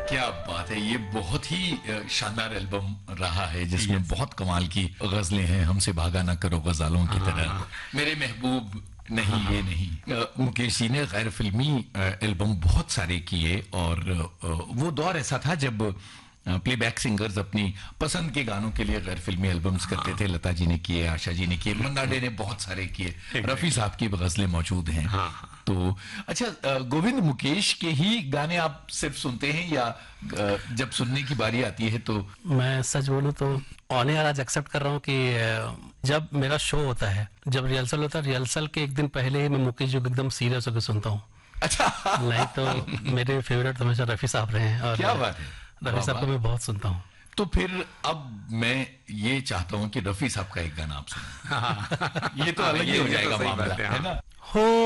क्या बात है, ये बहुत ही शानदार एल्बम रहा है जिसमें बहुत कमाल की गजलें हैं। हमसे भागा ना करो गजालों की तरह, मेरे महबूब नहीं ये नहीं। मुकेश जी ने गैर फिल्मी एल्बम बहुत सारे किए और वो दौर ऐसा था जब प्लेबैक सिंगर्स अपनी पसंद के गानों के लिए गैर फिल्मी एल्बम्स करते थे। लता जी ने किए, आशा जी ने किए, मन्ना डे ने बहुत सारे किए, रफी साहब की गजलें मौजूद हैं। तो अच्छा, गोविंद मुकेश के ही गाने आप सिर्फ सुनते हैं या जब सुनने की बारी आती है तो? मैं सच बोलूं तो ऑन एयर आज एक्सेप्ट कर रहा हूँ कि जब मेरा शो होता है, जब रिहर्सल होता है, रिहर्सल के एक दिन पहले ही मैं मुकेश जी को एकदम सीरियस होकर सुनता हूँ। अच्छा। नहीं तो मेरे फेवरेट हमेशा रफी साहब रहे हैं और क्या बात है, रफी साहब को मैं बहुत सुनता हूँ। तो फिर अब मैं ये चाहता हूँ कि रफी साहब का एक गाना आप सुनें। ये तो अलग ही हो जाएगा मामला, है ना? हो